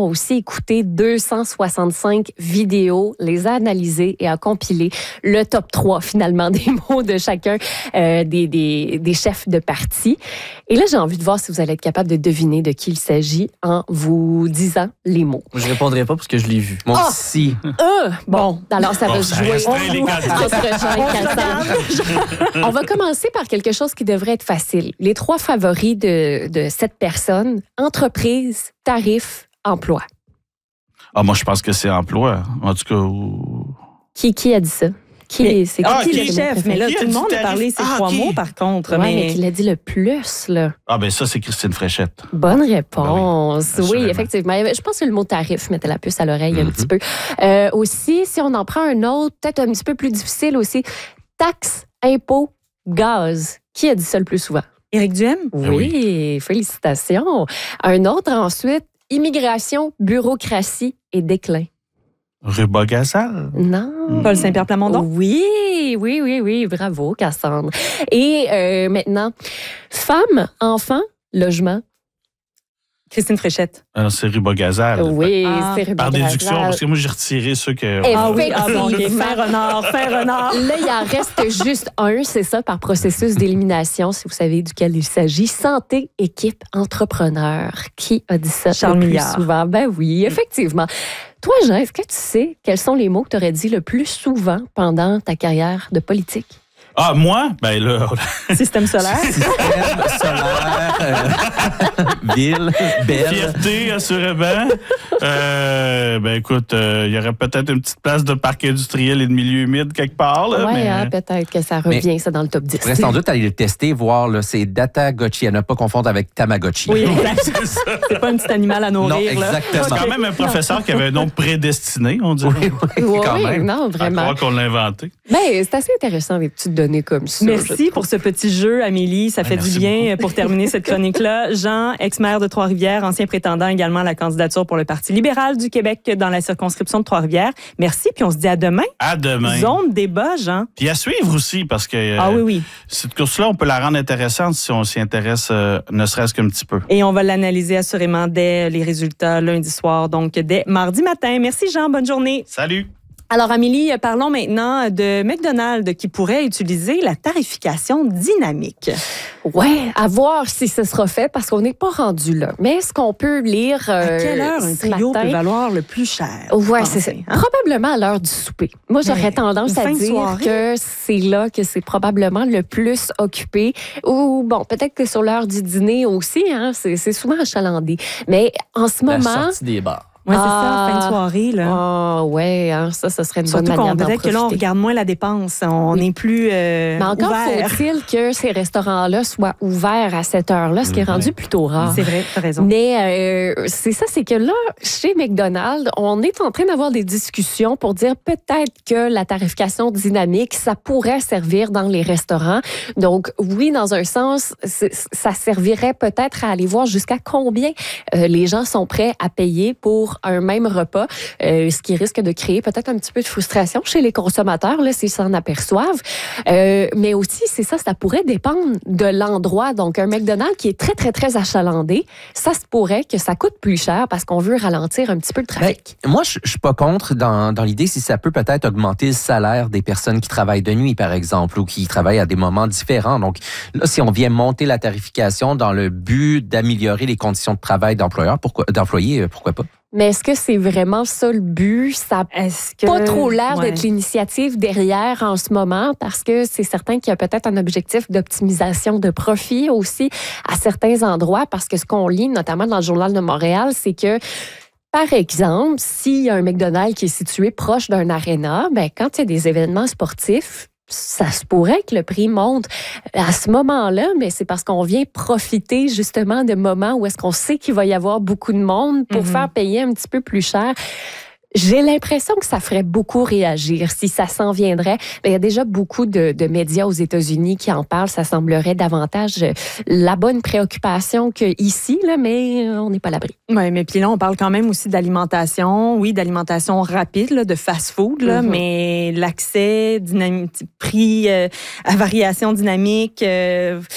aussi écouté 265 vidéos, les a analysées et a compilé le top 3 finalement des mots de chacun des chefs de parti. Et là, j'ai envie de voir si vous allez être capable de deviner de qui il s'agit en vous disant les mots. Je ne répondrai pas parce que je l'ai vu. Moi aussi. Bon, alors ça va se jouer les entre Jean et Cassandre. On va commencer par quelque chose qui devrait être facile. Les 3 favoris de cette personne, entreprise, tarif, emploi. Moi, je pense que c'est emploi. En tout cas... Qui a dit ça? Qui est le chef? préféré? Mais là, Qui a tout le dit monde a tarif? parlé ces 3 mots, par contre. Ouais, mais qui l'a dit le plus, là? Ben ça, c'est Christine Fréchette. Bonne réponse. Ben oui, oui, effectivement. Je pense que le mot tarif mettait la puce à l'oreille un petit peu. Aussi, si on en prend un autre, peut-être un petit peu plus difficile aussi, taxes, impôts, gaz. Qui a dit ça le plus souvent? Éric Duhem? Oui, félicitations. Un autre ensuite, immigration, bureaucratie et déclin. Ruba Gassal? Non. Paul Saint-Pierre Plamondon? Oui. Bravo, Cassandre. Et maintenant, femmes, enfants, logement. Christine Fréchette. C'est Ruba Gassal. Oui, c'est Ruba Par Gassal. déduction, parce que moi, j'ai retiré ceux que... Bon, OK. Fin renard. Là, il en reste juste un, c'est ça, par processus d'élimination, si vous savez duquel il s'agit. Santé, équipe, entrepreneur. Qui a dit ça Charles le plus Milliard. souvent? Ben oui, effectivement. Toi, Jean, est-ce que tu sais quels sont les mots que tu aurais dit le plus souvent pendant ta carrière de politique? Moi? Ben là... Système solaire. Système solaire, ville, belle. Fierté, assurément. Écoute, il y aurait peut-être une petite place de parc industriel et de milieu humide quelque part. Là, Oui, peut-être que ça revient, ça, dans le top 10. Je pourrais sans doute aller le tester, voir, là, c'est Datagotchi, à ne pas confondre avec Tamagotchi. Oui, exact. C'est pas un petit animal à nourrir. Non, là. exactement. C'est quand même un professeur qui avait un nom prédestiné, on dirait. Oui, quand même. Non, À vraiment. croire qu'on l'a inventé. Ben, c'est assez intéressant, des petites données comme ça. Merci pour ce petit jeu, Amélie. Ça fait Merci du bien pour terminer cette chronique-là. Jean, ex-maire de Trois-Rivières, ancien prétendant également à la candidature pour le Parti libéral du Québec dans la circonscription de Trois-Rivières. Merci, puis on se dit à demain. À demain. Zone débat, Jean. Puis à suivre aussi, parce que Oui. cette course-là, on peut la rendre intéressante si on s'y intéresse ne serait-ce qu'un petit peu. Et on va l'analyser assurément dès les résultats lundi soir, donc dès mardi matin. Merci, Jean. Bonne journée. Salut! Alors, Amélie, parlons maintenant de McDonald's qui pourrait utiliser la tarification dynamique. Oui, à voir si ce sera fait parce qu'on n'est pas rendu là. Mais est-ce qu'on peut lire À quelle heure un ce trio matin? peut valoir le plus cher? Oui, pensez, c'est ça. hein? Probablement à l'heure du souper. Moi, j'aurais tendance une à fin de dire soirée. que c'est là que c'est probablement le plus occupé. Ou bon, peut-être que sur l'heure du dîner aussi, hein, c'est souvent achalandé. Mais en ce La moment... sortie des bars. Oui, c'est ça, fin de soirée. Là. Ah, ouais, hein, ça serait une Surtout bonne manière qu'on d'en peut-être que là, on profiter. regarde moins la dépense. On n'est plus Mais encore ouvert. faut-il que ces restaurants-là soient ouverts à cette heure-là, ce qui est rendu plutôt rare. C'est vrai, tu as raison. Mais c'est ça, c'est que là, chez McDonald's, on est en train d'avoir des discussions pour dire peut-être que la tarification dynamique, ça pourrait servir dans les restaurants. Donc oui, dans un sens, ça servirait peut-être à aller voir jusqu'à combien les gens sont prêts à payer pour un même repas, ce qui risque de créer peut-être un petit peu de frustration chez les consommateurs, là, s'ils s'en aperçoivent. Mais aussi, c'est ça, ça pourrait dépendre de l'endroit. Donc, un McDonald's qui est très, très, très achalandé, ça se pourrait que ça coûte plus cher parce qu'on veut ralentir un petit peu le trafic. Moi, je suis pas contre dans l'idée si ça peut peut-être augmenter le salaire des personnes qui travaillent de nuit, par exemple, ou qui travaillent à des moments différents. Donc, là, si on vient monter la tarification dans le but d'améliorer les conditions de travail d'employés, pourquoi pas? Mais est-ce que c'est vraiment ça le but? Ça n'a pas trop l'air d'être l'initiative derrière en ce moment parce que c'est certain qu'il y a peut-être un objectif d'optimisation de profit aussi à certains endroits parce que ce qu'on lit, notamment dans le Journal de Montréal, c'est que par exemple, s'il y a un McDonald's qui est situé proche d'un aréna, ben, quand il y a des événements sportifs, ça se pourrait que le prix monte à ce moment-là, mais c'est parce qu'on vient profiter justement de moments où est-ce qu'on sait qu'il va y avoir beaucoup de monde pour faire payer un petit peu plus cher. J'ai l'impression que ça ferait beaucoup réagir si ça s'en viendrait. Il y a déjà beaucoup de médias aux États-Unis qui en parlent. Ça semblerait davantage la bonne préoccupation qu'ici, là, mais on n'est pas à l'abri. Oui, mais puis là, on parle quand même aussi d'alimentation. Oui, d'alimentation rapide, là, de fast-food, là, mais l'accès, prix à variation dynamique...